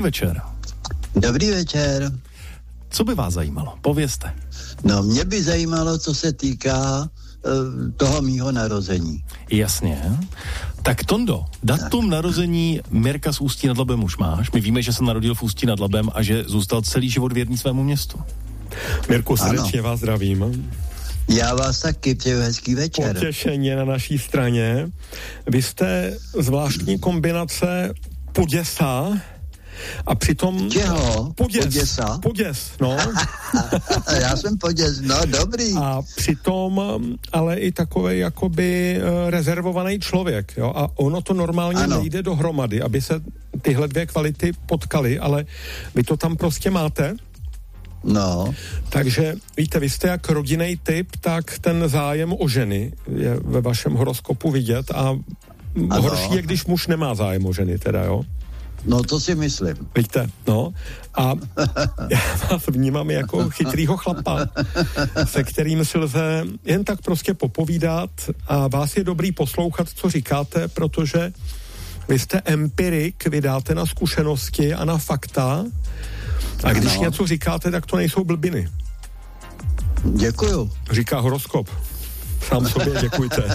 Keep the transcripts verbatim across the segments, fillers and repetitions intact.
Večer. Dobrý večer. Co by vás zajímalo? Povězte. No, mě by zajímalo, co se týká uh, toho mýho narození. Jasně. Tak Tondo, datum tak. narození Mirka z Ústí nad Labem už máš. My víme, že se narodil v Ústí nad Labem a že zůstal celý život věrný svému městu. Mirku, srdečně vás zdravím. Já vás taky, přeju hezký večer. Potěšeně na naší straně. Vy jste zvláštní kombinace Poděsa a přitom... Čeho? Poděs. Poděsa? Poděs, no. Já jsem Poděs, no dobrý. A přitom ale i takovej jakoby rezervovaný člověk, jo. A ono to normálně ano. nejde dohromady, aby se tyhle dvě kvality potkaly, ale vy to tam prostě máte. No. Takže víte, vy jste jak rodinný typ, tak ten zájem o ženy je ve vašem horoskopu vidět a ano. horší je, když muž nemá zájem o ženy, teda, jo? No to si myslím. Víte, no. A já vás vnímám jako chytrýho chlapa, se kterým si lze jen tak prostě popovídat a vás je dobrý poslouchat, co říkáte, protože vy jste empirik, vy dáte na zkušenosti a na fakta a když no. něco říkáte, tak to nejsou blbiny. Děkuju. Říká horoskop. Sám sobě děkujte.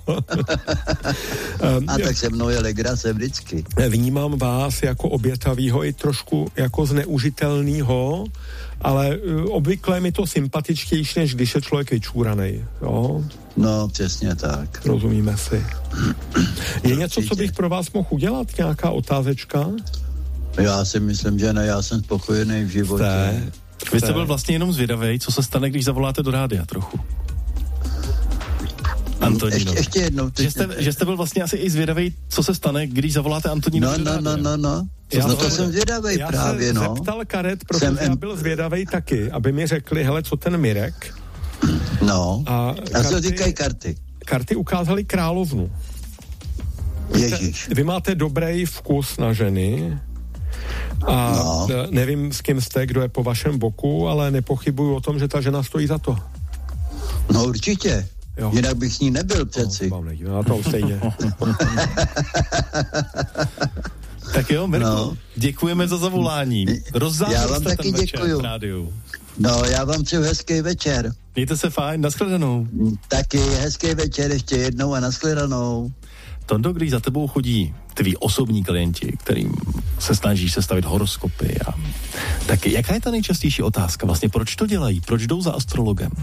A tak se mnou je legrace vždycky. Vnímám vás jako obětavýho i trošku jako zneužitelnýho, ale obvykle je mi to sympatičtější, než když je člověk vyčúranej. Jo? No, přesně tak. Rozumíme si. Je něco, co bych pro vás mohl udělat? Nějaká otázečka? Já si myslím, že ne, já jsem spokojený v životě. Jste, Vy jste byl vlastně jenom zvědavej, co se stane, když zavoláte do rádia trochu. Antoníno. Ještě, ještě jednou. Teď, že, jste, že jste byl vlastně asi i zvědavej, co se stane, když zavoláte Antoníno. No, no, no, no, no. Já no to jsem zvědavej já právě, jsem no. Já zeptal karet, protože jsem já byl zvědavej taky, aby mi řekli, hele, co ten Mirek. No, a já se říkají karty. Karty ukázaly královnu. Ježíš. Vy máte dobrý vkus na ženy a no. nevím, s kým jste, kdo je po vašem boku, ale nepochybuju o tom, že ta žena stojí za to. No určitě. Jo. Jinak bych s ní nebyl přeci. No, vám nedívám, na to stejně. Tak jo, Mirko, no. děkujeme za zavolání. Já vám taky děkuju. No, já vám přeju hezký večer. Mějte se fajn, nashledanou. Taky hezký večer ještě jednou a nashledanou. Tondo, když za tebou chodí tví osobní klienti, kterým se snažíš sestavit horoskopy a taky, jaká je ta nejčastější otázka? Vlastně proč to dělají? Proč jdou za astrologem?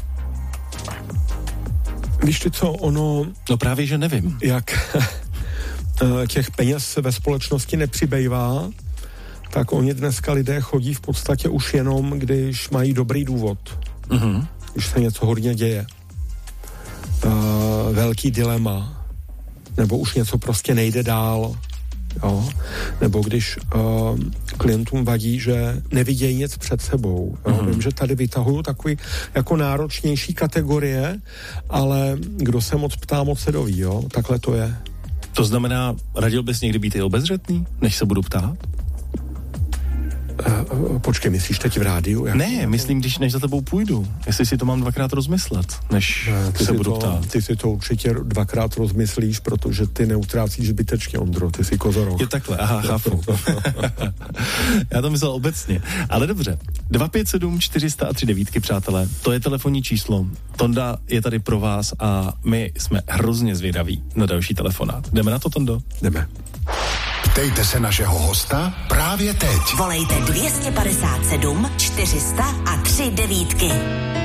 Víš ty co, ono... No právě, že nevím. Jak těch peněz ve společnosti nepřibývá, tak oni dneska lidé chodí v podstatě už jenom, když mají dobrý důvod. Mm-hmm. Když se něco hodně děje. Uh, velký dilema. Nebo už něco prostě nejde dál. Jo? Nebo když uh, klientům vadí, že nevidějí nic před sebou. Jo? Mm-hmm. Vím, že tady vytahuju takový jako náročnější kategorie, ale kdo se moc ptá, moc se doví. Jo? Takhle to je. To znamená, radil bys někdy být i obezřetný, než se budu ptát? Uh, počkej, myslíš teď v rádiu? Jak ne, to... myslím, když než za tebou půjdu. Jestli si to mám dvakrát rozmyslet, než ne, ty se budu to, ptát. Ty si to určitě dvakrát rozmyslíš, protože ty neutrácíš zbytečně, Ondro, ty jsi kozoroch. Je takhle, aha, chápu. Já to myslel obecně. Ale dobře, dva pět sedm čtyři sta tři devítky, přátelé, to je telefonní číslo. Tonda je tady pro vás a my jsme hrozně zvědaví na další telefonát. Jdeme na to, Tondo? Jdeme. Ptejte se našeho hosta právě teď. Volejte dvě padesát sedm čtyři sta a tři devítky.